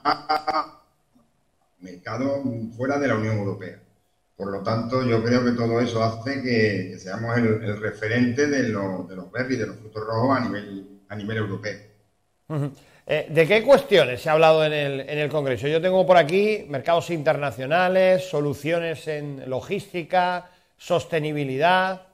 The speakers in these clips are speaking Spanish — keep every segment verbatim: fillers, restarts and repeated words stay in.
a mercados fuera de la Unión Europea. Por lo tanto, yo creo que todo eso hace que, que seamos el, el referente de, lo, de los berries, de los frutos rojos a nivel, a nivel europeo. Uh-huh. Eh, ¿De qué cuestiones se ha hablado en el, en el Congreso? Yo tengo por aquí mercados internacionales, soluciones en logística, sostenibilidad.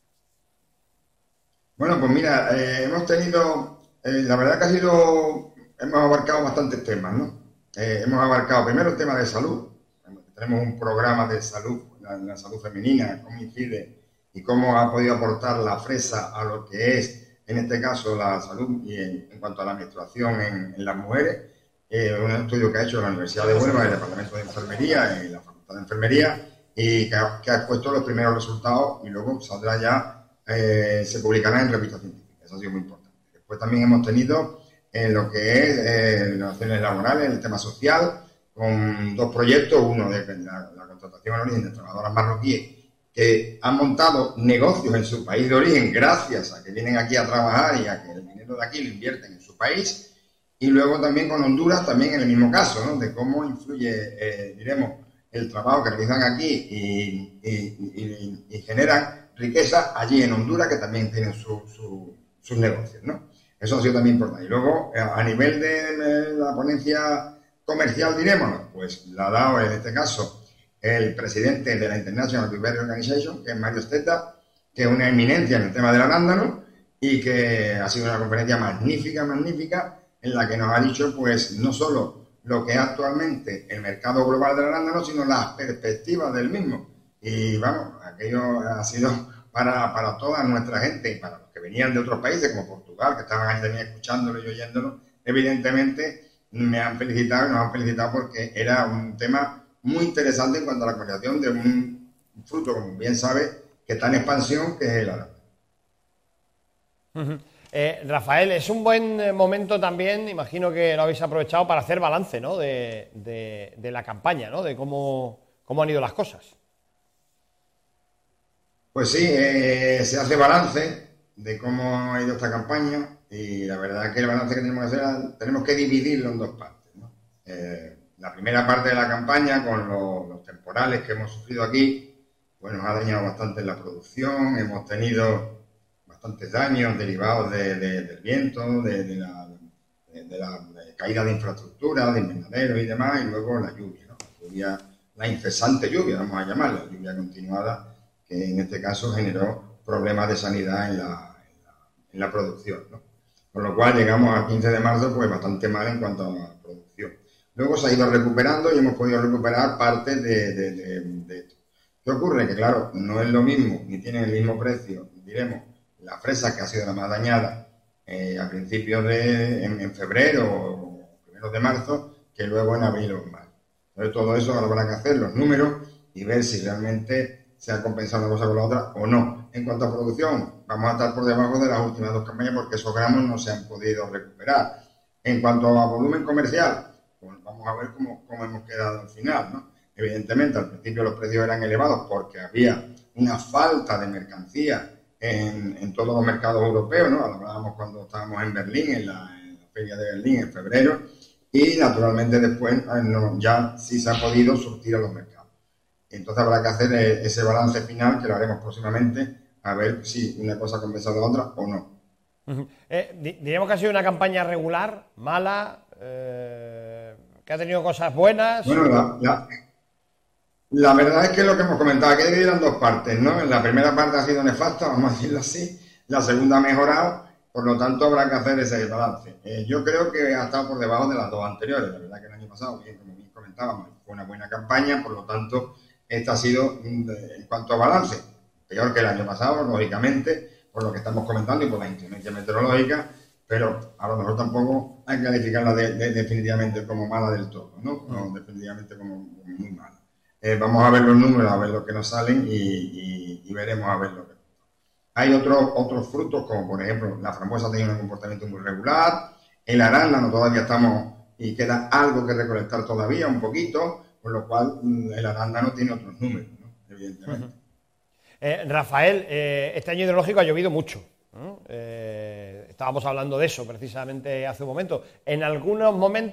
Bueno, pues mira, eh, hemos tenido, eh, la verdad que ha sido, hemos abarcado bastantes temas, ¿no? Eh, hemos abarcado primero el tema de salud. Tenemos un programa de salud, la, la salud femenina, cómo incide y cómo ha podido aportar la fresa a lo que es, en este caso, la salud y en, en cuanto a la menstruación en, en las mujeres. Eh, un estudio que ha hecho la Universidad de Huelva, el Departamento de Enfermería y la Facultad de Enfermería, y que ha, que ha expuesto los primeros resultados y luego saldrá ya, eh, se publicará en revistas científicas. Eso ha sido muy importante. Después también hemos tenido en lo que es eh, relaciones laborales, el tema social, con dos proyectos, uno de la, la contratación en origen de trabajadoras marroquíes que han montado negocios en su país de origen gracias a que vienen aquí a trabajar y a que el dinero de aquí lo invierten en su país, y luego también con Honduras, también en el mismo caso, ¿no? De cómo influye, eh, diremos, el trabajo que realizan aquí y, y, y, y generan riqueza allí en Honduras, que también tienen su, su, sus negocios, ¿no? Eso ha sido también importante. Y luego, a nivel de la ponencia comercial, diremos, pues la ha dado en este caso el presidente de la International Blueberry Organization, que es Mario Stetta, que es una eminencia en el tema del arándano y que ha sido una conferencia magnífica, magnífica, en la que nos ha dicho, pues, no solo lo que es actualmente el mercado global del arándano, sino las perspectivas del mismo. Y vamos, aquello ha sido para, para toda nuestra gente y para los que venían de otros países, como Portugal, que estaban ahí también escuchándolo y oyéndolo, evidentemente me han felicitado y nos han felicitado porque era un tema muy interesante en cuanto a la comercialización de un fruto, como bien sabe, que está en expansión, que es el arándano. Uh-huh. eh, Rafael, es un buen momento también, imagino que lo habéis aprovechado para hacer balance, ¿no? de, de, de la campaña, ¿no? De cómo, cómo han ido las cosas. Pues sí, eh, se hace balance de cómo ha ido esta campaña y la verdad es que el balance que tenemos que hacer, tenemos que dividirlo en dos partes, ¿no? Eh, La primera parte de la campaña, con los, los temporales que hemos sufrido aquí, pues nos ha dañado bastante en la producción, hemos tenido bastantes daños derivados de, de, del viento, de, de, la, de, de la de caída de infraestructura, de invernaderos y demás, y luego la lluvia, ¿no? La lluvia, la incesante lluvia, vamos a llamarla, la lluvia continuada, que en este caso generó problemas de sanidad en la, en la, en la producción, ¿no? Con lo cual llegamos al quince de marzo pues bastante mal en cuanto a la producción. Luego se ha ido recuperando y hemos podido recuperar parte de, de, de, de esto. ¿Qué ocurre? Que claro, no es lo mismo, ni tienen el mismo precio, diremos, la fresa que ha sido la más dañada eh, a principios de, en, en febrero o primeros de marzo, que luego en abril o en mayo. Entonces todo eso ahora habrá que hacer los números y ver si realmente se ha compensado una cosa con la otra o no. En cuanto a producción, vamos a estar por debajo de las últimas dos campañas porque esos gramos no se han podido recuperar. En cuanto a volumen comercial, pues vamos a ver cómo, cómo hemos quedado al final, ¿no? Evidentemente, al principio los precios eran elevados porque había una falta de mercancía en, en todos los mercados europeos, ¿no? Hablábamos cuando estábamos en Berlín, en la, en la feria de Berlín en febrero, y naturalmente después eh, no, ya sí se ha podido surtir a los mercados. Entonces habrá que hacer ese balance final, que lo haremos próximamente, a ver si una cosa ha compensado a la otra o no. Uh-huh. Eh, diríamos que ha sido una campaña regular, mala, eh, que ha tenido cosas buenas. Bueno, la, la, la verdad es que lo que hemos comentado, hay que dividir en dos partes, ¿no? La primera parte ha sido nefasta, vamos a decirlo así, la segunda ha mejorado, por lo tanto habrá que hacer ese balance. Eh, yo creo que ha estado por debajo de las dos anteriores, la verdad que el año pasado, bien, como bien comentábamos, fue una buena campaña, por lo tanto, esta ha sido, en cuanto a balance, peor que el año pasado, lógicamente, por lo que estamos comentando y por la inclemencia meteorológica, pero a lo mejor tampoco hay que calificarla de, de, definitivamente como mala del todo, ¿no? No, definitivamente como muy mala. Eh, vamos a ver los números, a ver lo que nos salen y, y, y veremos a ver lo que... Hay otros otros frutos, como por ejemplo la frambuesa tiene un comportamiento muy regular, el arándano todavía estamos y queda algo que recolectar todavía, un poquito, con lo cual el arándano tiene otros números, ¿no? Evidentemente. Uh-huh. eh, Rafael, eh, este año hidrológico ha llovido mucho, ¿no? Eh, estábamos hablando de eso precisamente hace un momento. En algunos momentos